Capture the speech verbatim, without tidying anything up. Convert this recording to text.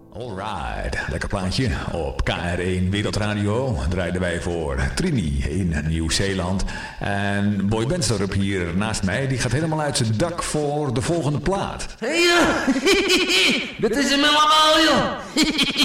Alright, lekker plaatje. Op K R één Wereldradio draaiden wij voor Trini in Nieuw-Zeeland. En Boy Bensterup hier naast mij, die gaat helemaal uit zijn dak voor de volgende plaat. Hey, dit is hem allemaal, joh.